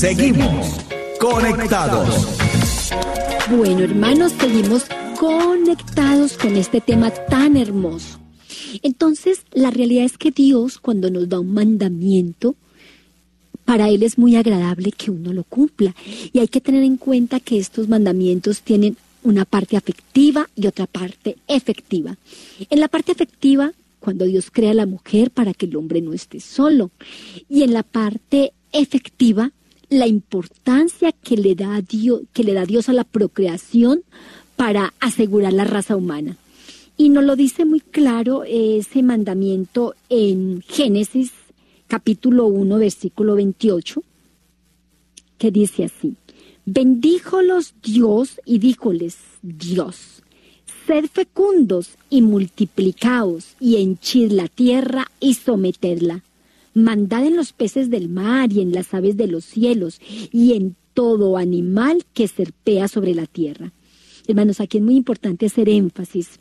Seguimos conectados. Bueno, hermanos, seguimos conectados con este tema tan hermoso. Entonces, la realidad es que Dios, cuando nos da un mandamiento, para Él es muy agradable que uno lo cumpla. Y hay que tener en cuenta que estos mandamientos tienen una parte afectiva y otra parte efectiva. En la parte afectiva, cuando Dios crea a la mujer para que el hombre no esté solo. Y en la parte efectiva, la importancia que le da Dios a la procreación para asegurar la raza humana. Y nos lo dice muy claro ese mandamiento en Génesis capítulo 1, versículo 28, que dice así: bendíjolos Dios y díjoles Dios: sed fecundos y multiplicaos y henchid la tierra y sometedla. Mandad en los peces del mar y en las aves de los cielos y en todo animal que serpea sobre la tierra. Hermanos, aquí es muy importante hacer énfasis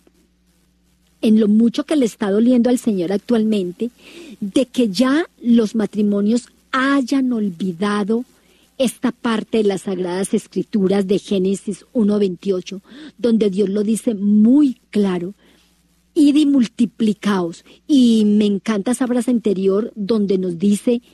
en lo mucho que le está doliendo al Señor actualmente, de que ya los matrimonios hayan olvidado esta parte de las Sagradas Escrituras de Génesis 1:28, donde Dios lo dice muy claro: id y multiplicaos. Y me encanta esa frase anterior donde nos dice: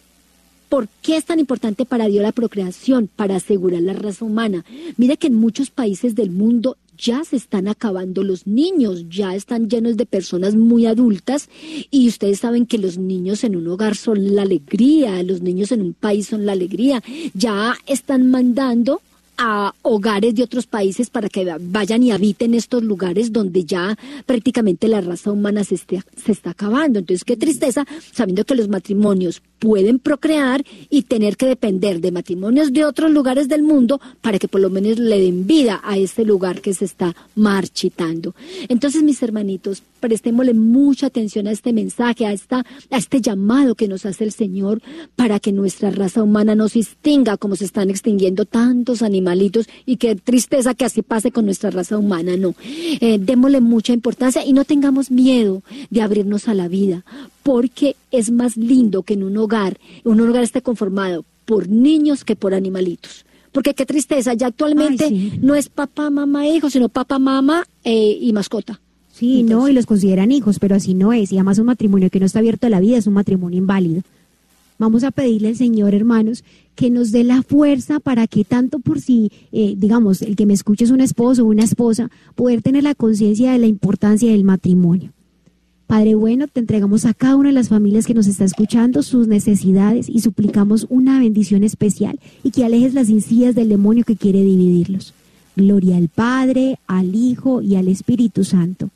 ¿por qué es tan importante para Dios la procreación? Para asegurar la raza humana. Mire que en muchos países del mundo ya se están acabando los niños, ya están llenos de personas muy adultas, y ustedes saben que los niños en un hogar son la alegría, los niños en un país son la alegría. Ya están mandando a hogares de otros países para que vayan y habiten estos lugares donde ya prácticamente la raza humana se está acabando. Entonces, qué tristeza, sabiendo que los matrimonios pueden procrear y tener que depender de matrimonios de otros lugares del mundo para que por lo menos le den vida a este lugar que se está marchitando. Entonces, mis hermanitos, prestémosle mucha atención a este mensaje, a este llamado que nos hace el Señor para que nuestra raza humana no se extinga como se están extinguiendo tantos animalitos, y qué tristeza que así pase con nuestra raza humana. No, démosle mucha importancia y no tengamos miedo de abrirnos a la vida, porque es más lindo que en un hogar esté conformado por niños que por animalitos. Porque qué tristeza, ya actualmente no es papá, mamá, hijo, sino papá, mamá y mascota. Sí, entonces, no, y los consideran hijos, pero así no es. Y además un matrimonio que no está abierto a la vida es un matrimonio inválido. Vamos a pedirle al Señor, hermanos, que nos dé la fuerza para que tanto por si, digamos, el que me escuche es un esposo o una esposa, poder tener la conciencia de la importancia del matrimonio. Padre bueno, te entregamos a cada una de las familias que nos está escuchando sus necesidades y suplicamos una bendición especial y que alejes las insidias del demonio que quiere dividirlos. Gloria al Padre, al Hijo y al Espíritu Santo,